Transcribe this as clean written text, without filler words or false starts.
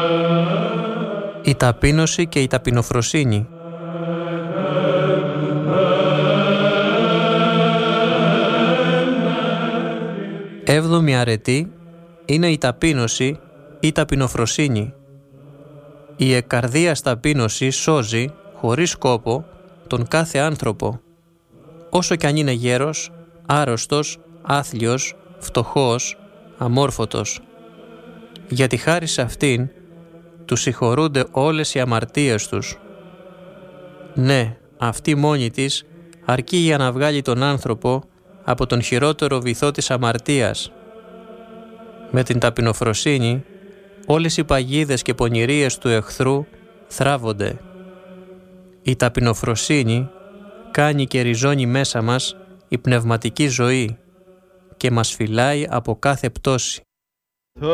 Η ταπείνωση και η ταπεινοφροσύνη. Έβδομη αρετή είναι η ταπείνωση ή ταπεινοφροσύνη. Η εκκαρδίας ταπείνωση σώζει, χωρίς κόπο, τον κάθε άνθρωπο, όσο κι αν είναι γέρος, άρρωστος, άθλιος, φτωχός, αμόρφωτος. Γιατί χάρη σε αυτήν τους συγχωρούνται όλες οι αμαρτίες τους. Ναι, αυτή μόνη της αρκεί για να βγάλει τον άνθρωπο από τον χειρότερο βυθό της αμαρτίας. Με την ταπεινοφροσύνη όλες οι παγίδες και πονηρίες του εχθρού θράβονται. Η ταπεινοφροσύνη κάνει και ριζώνει μέσα μας η πνευματική ζωή και μας φυλάει από κάθε πτώση.